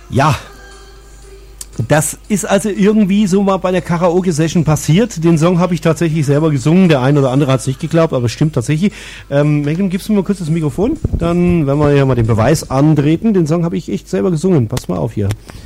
Ja, das ist also irgendwie so mal bei der Karaoke-Session passiert. Den Song habe ich tatsächlich selber gesungen. Der eine oder andere hat es nicht geglaubt, aber es stimmt tatsächlich. Magnum, gibst du mir mal kurz das Mikrofon? Dann werden wir ja mal den Beweis antreten. Den Song habe ich echt selber gesungen. Pass mal auf hier.